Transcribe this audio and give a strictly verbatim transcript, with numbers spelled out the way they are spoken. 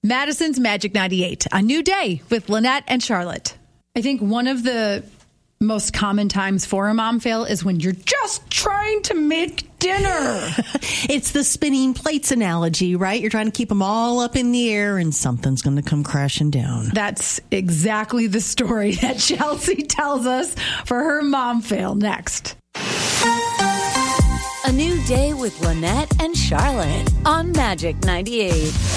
Madison's Magic ninety-eight, a new day with Lynette and Charlotte. I think one of the most common times for a mom fail is when you're just trying to make dinner. It's the spinning plates analogy, right? You're trying to keep them all up in the air and something's going to come crashing down. That's exactly the story that Chelsea tells us for her mom fail next. A new day with Lynette and Charlotte on Magic ninety-eight.